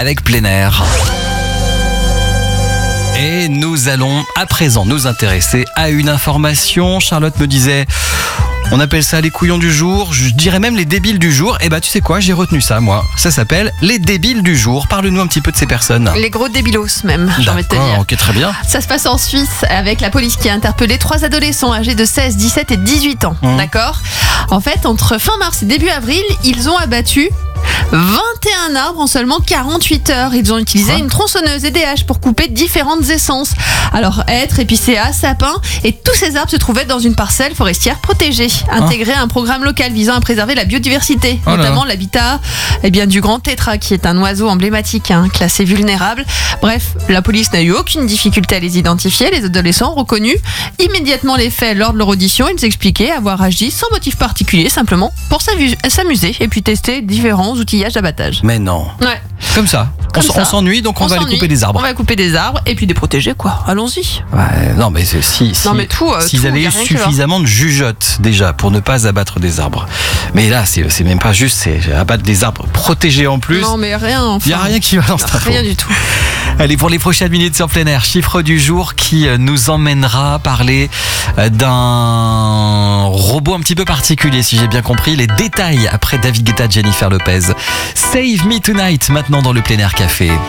avec plein air. Et nous allons à présent nous intéresser à une information. Charlotte me disait, on appelle ça les couillons du jour, je dirais même les débiles du jour. Et bah tu sais quoi, j'ai retenu ça moi. Ça s'appelle les débiles du jour. Parle-nous un petit peu de ces personnes. Les gros débilos même, j'ai envie de te D'accord, dire. ok, très bien. Ça se passe en Suisse avec la police qui a interpellé 3 adolescents âgés de 16, 17 et 18 ans. D'accord ? En fait, entre fin mars et début avril, ils ont abattu 21 arbres en seulement 48 heures. Ils ont utilisé une tronçonneuse et des haches pour couper différentes essences. Alors, hêtres, épicéas, sapins, et tous ces arbres se trouvaient dans une parcelle forestière protégée, intégrée à un programme local visant à préserver la biodiversité, notamment l'habitat du grand tétras, qui est un oiseau emblématique, classé vulnérable. Bref, la police n'a eu aucune difficulté à les identifier. Les adolescents ont reconnu immédiatement les faits lors de leur audition. Ils expliquaient avoir agi sans motif particulier, simplement pour s'amuser et puis tester différents outillages d'abattage. Mais non. Ouais. Comme ça. On s'ennuie, donc on va aller couper des arbres. On va couper des arbres et puis les protéger, quoi. Allons-y. Ouais, non, mais s'ils avaient eu suffisamment de jugeote déjà pour ne pas abattre des arbres. Mais là, c'est même pas juste, c'est abattre des arbres protégés en plus. Non, mais rien. Il n'y a rien qui va dans cette info. Rien du tout. Allez, pour les prochaines minutes sur plein air, chiffre du jour qui nous emmènera parler d'un robot un petit peu particulier, si j'ai bien compris. Les détails après David Guetta, Jennifer Lopez. Save Me Tonight, maintenant dans le plein air café.